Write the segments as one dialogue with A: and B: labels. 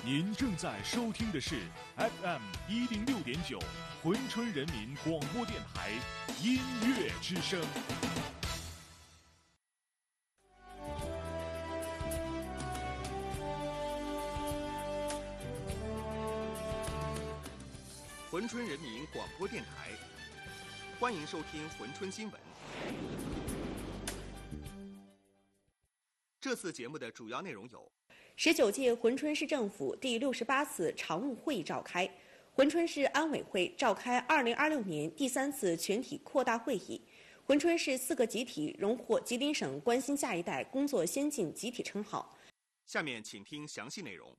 A: 您正在收听的是 FM106.9珲春人民广播电台音乐之声。
B: 珲春人民广播电台，欢迎收听珲春新闻。这次节目的主要内容有
C: ：19届珲春市政府第68次常务会议召开，珲春市安委会召开2026年第3次全体扩大会议，珲春市4个集体荣获吉林省关心下一代工作先进集体称号。
B: 下面请听详细内容。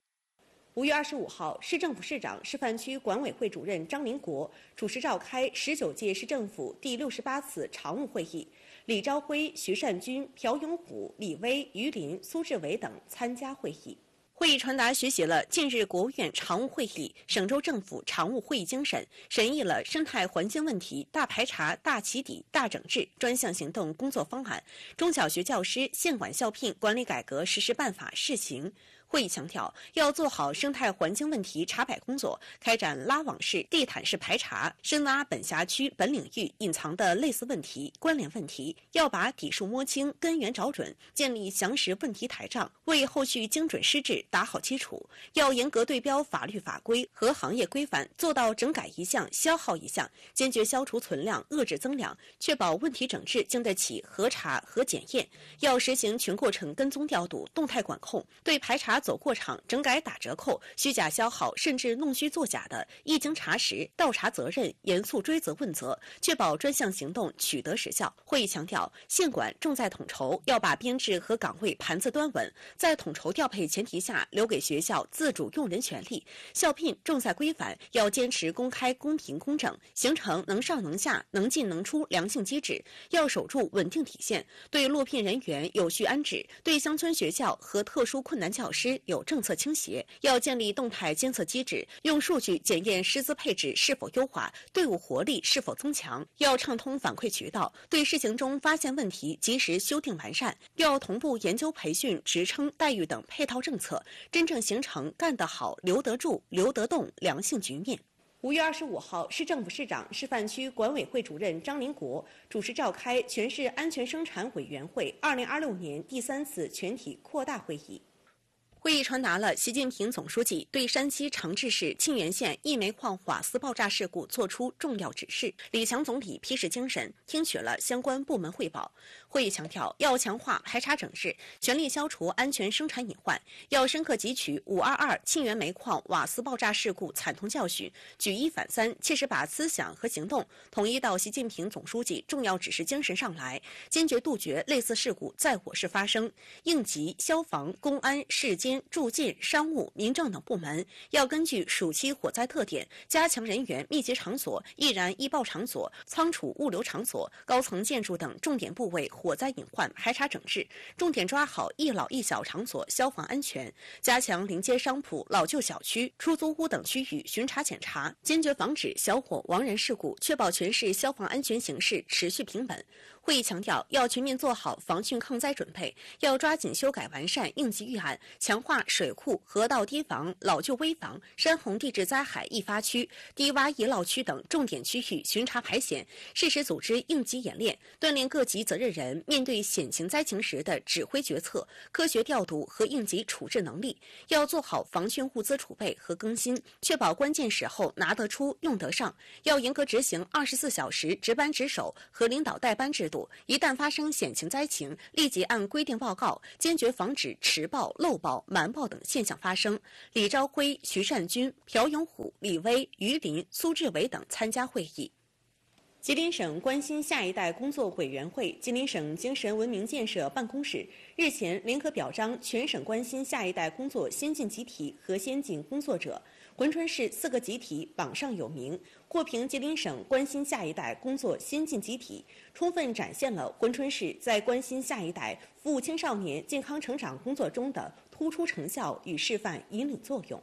C: 5月25号，市政府市长、示范区管委会主任张林国主持召开19届市政府第68次常务会议，李朝辉、徐善军、朴永虎、李威、于林、苏志伟等参加会议。会议传达学习了近日国务院常务会议、省州政府常务会议精神，审议了生态环境问题大排查、大起底、大整治专项行动工作方案、中小学教师县管校聘管理改革实施办法试行。会议强调，要做好生态环境问题查摆工作，开展拉网式、地毯式排查，深挖本辖区、本领域隐藏的类似问题、关联问题，要把底数摸清、根源找准，建立详实问题台账，为后续精准施治打好基础。要严格对标法律法规和行业规范，做到整改一项、消耗一项，坚决消除存量、遏制增量，确保问题整治经得起核查和检验。要实行全过程跟踪调度、动态管控，对排查走过场、整改打折扣、虚假消耗甚至弄虚作假的，一经查实，倒查责任，严肃追责问责，确保专项行动取得实效。会议强调，县管重在统筹，要把编制和岗位盘子端稳，在统筹调配前提下，留给学校自主用人权利。校聘重在规范，要坚持公开、公平、公正，形成能上能下、能进能出良性机制。要守住稳定体现，对落聘人员有序安置，对乡村学校和特殊困难教师有政策倾斜。要建立动态监测机制，用数据检验师资配置是否优化，队伍活力是否增强。要畅通反馈渠道，对试行中发现问题及时修订完善。要同步研究培训、职称、待遇等配套政策，真正形成干得好、留得住、留得动良性局面。5月25号，市政府市长、示范区管委会主任张林国主持召开全市安全生产委员会2026年第3次全体扩大会议。会议传达了习近平总书记对山西长治市沁源县一煤矿瓦斯爆炸事故作出重要指示，李强总理批示精神，听取了相关部门汇报。会议强调，要强化排查整治，全力消除安全生产隐患，要深刻汲取522沁源煤矿瓦斯爆炸事故惨痛教训，举一反三，切实把思想和行动统一到习近平总书记重要指示精神上来，坚决杜绝类似事故在我市发生。应急、消防、公安、市监、住建、商务、民政等部门要根据暑期火灾特点，加强人员密集场所、易燃易爆场所、仓储物流场所、高层建筑等重点部位火灾隐患排查整治，重点抓好一老一小场所消防安全，加强临街商铺、老旧小区、出租屋等区域巡查检查，坚决防止小火亡人事故，确保全市消防安全形势持续平稳。会议强调，要全面做好防汛抗灾准备，要抓紧修改完善应急预案，强化水库、河道堤防、老旧危房、山洪地质灾害易发区、低洼易涝区等重点区域巡查排险，适时组织应急演练，锻炼各级责任人面对险情灾情时的指挥决策、科学调度和应急处置能力。要做好防汛物资储备和更新，确保关键时候拿得出、用得上。要严格执行24小时值班值守和领导带班制度，一旦发生险情灾情，立即按规定报告，坚决防止迟报、漏报、瞒报等现象发生。李朝辉、徐善军、朴永虎、李威、于林、苏志伟等参加会议。吉林省关心下一代工作委员会、吉林省精神文明建设办公室日前联合表彰全省关心下一代工作先进集体和先进工作者。珲春市4个集体榜上有名，获评吉林省关心下一代工作先进集体，充分展现了珲春市在关心下一代、服务青少年健康成长工作中的突出成效与示范引领作用。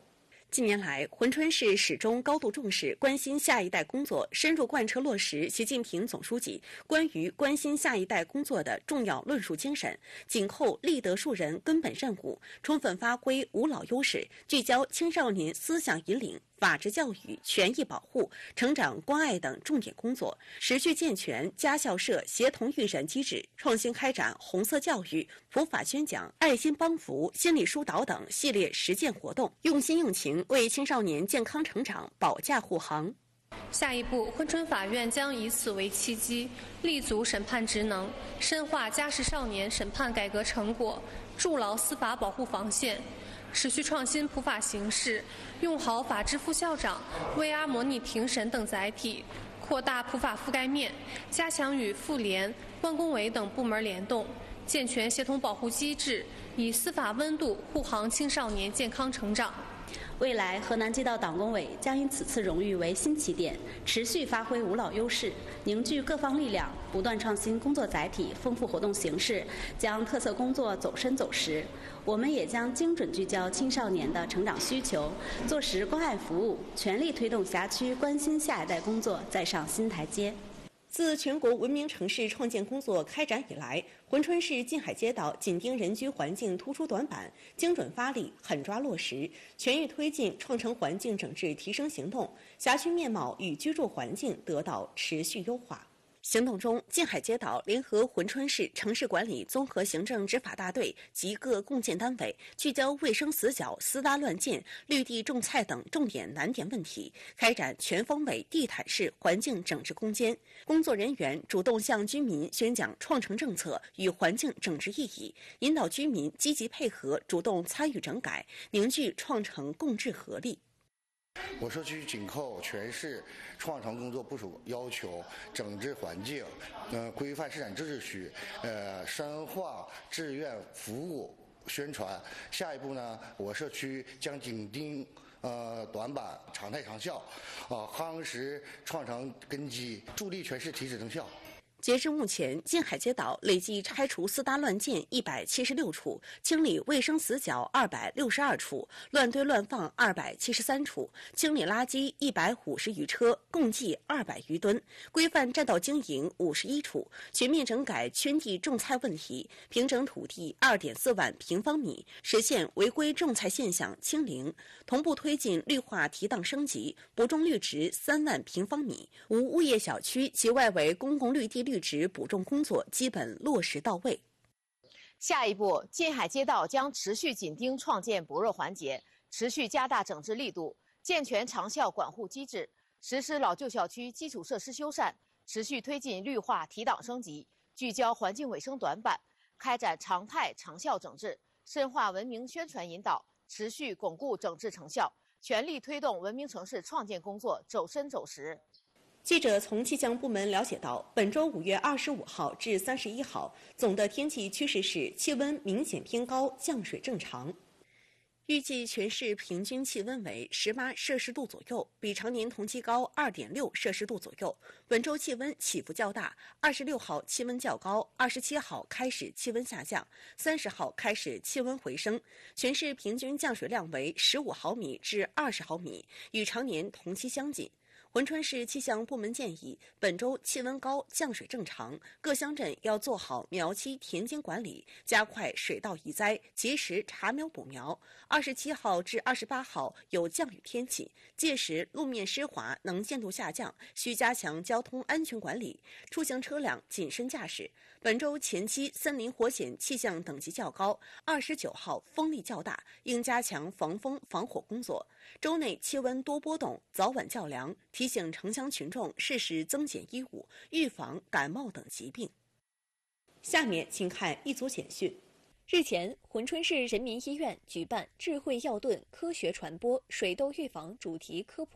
C: 近年来，珲春市始终高度重视关心下一代工作，深入贯彻落实习近平总书记关于关心下一代工作的重要论述精神，紧扣立德树人根本任务，充分发挥无老优势，聚焦青少年思想引领、法治教育、权益保护、成长关爱等重点工作，持续健全家校社协同育人机制，创新开展红色教育、普法宣讲、爱心帮扶、心理疏导等系列实践活动，用心用情为青少年健康成长保驾护航。
D: 下一步，珲春法院将以此为契机，立足审判职能，深化家事少年审判改革成果，筑牢司法保护防线，持续创新普法形式，用好法治副校长、VR 模拟庭审等载体，扩大普法覆盖面，加强与妇联、关工委等部门联动，健全协同保护机制，以司法温度护航青少年健康成长。
E: 未来，河南街道党工委将以此次荣誉为新起点，持续发挥无老优势，凝聚各方力量，不断创新工作载体、丰富活动形式，将特色工作走深走实。我们也将精准聚焦青少年的成长需求，做实关爱服务，全力推动辖区关心下一代工作再上新台阶。
C: 自全国文明城市创建工作开展以来，珲春市晋海街道紧盯人居环境突出短板，精准发力，狠抓落实，全域推进创城环境整治提升行动，辖区面貌与居住环境得到持续优化。行动中，晋海街道联合珲春市城市管理综合行政执法大队及各共建单位，聚焦卫生死角、私搭乱建、绿地种菜等重点难点问题，开展全方位地毯式环境整治攻坚。工作人员主动向居民宣讲创城政策与环境整治意义，引导居民积极配合，主动参与整改，凝聚创城共治合力。
F: 我社区紧扣全市创城工作部署要求，整治环境，规范市场秩序，深化志愿服务宣传。下一步呢，我社区将紧盯短板，常态长效，夯实创城根基，助力全市提质增效。
C: 截至目前，晋海街道累计拆除私搭乱建176处，清理卫生死角262处，乱堆乱放273处，清理垃圾150余车，共计200余吨，规范占道经营51处，全面整改圈地种菜问题，平整土地2.4万平方米，实现违规种菜现象清零，同步推进绿化提档升级，补种绿植3万平方米，无物业小区及外围公共绿地绿植补种工作基本落实到位。
G: 下一步，晋海街道将持续紧盯创建薄弱环节，持续加大整治力度，健全长效管护机制，实施老旧小区基础设施修缮，持续推进绿化提档升级，聚焦环境卫生短板，开展常态长效整治，深化文明宣传引导，持续巩固整治成效，全力推动文明城市创建工作走深走实。
C: 记者从气象部门了解到，本周5月25号至31号，总的天气趋势是气温明显偏高，降水正常。预计全市平均气温为18摄氏度左右，比常年同期高2.6摄氏度左右。本周气温起伏较大，26号气温较高，27号开始气温下降，30号开始气温回升。全市平均降水量为15毫米至20毫米，与常年同期相近。珲春市气象部门建议，本周气温高，降水正常，各乡镇要做好苗期田间管理，加快水稻移栽，及时查苗补苗。27号至28号有降雨天气，届时路面湿滑，能见度下降，需加强交通安全管理，出行车辆谨慎驾驶。本周前期森林火险气象等级较高，29号风力较大，应加强防风防火工作。周内气温多波动，早晚较凉，提醒城乡群众适时增减衣物，预防感冒等疾病。下面请看一组简讯。
H: 日前，珲春市人民医院举办智慧药盾科学传播水痘预防主题科普